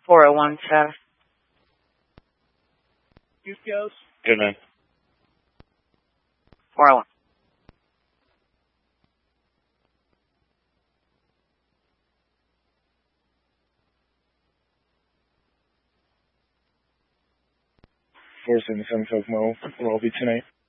401 test. Good night. 401. Four 77 Kokomo. Where will be tonight?